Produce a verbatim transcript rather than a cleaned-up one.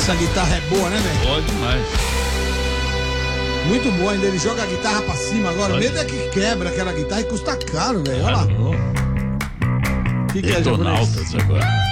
Essa guitarra é boa, né, velho? Boa demais. Muito boa ainda. Ele joga a guitarra pra cima agora. O Olha. medo é que quebra aquela guitarra e custa caro, velho. Olha lá. Claro. O que, que é, japonês? Detonautas agora.